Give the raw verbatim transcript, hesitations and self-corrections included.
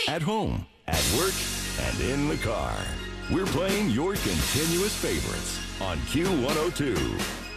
at home, at work, and in the car. We're playing your continuous favorites on Q one oh two.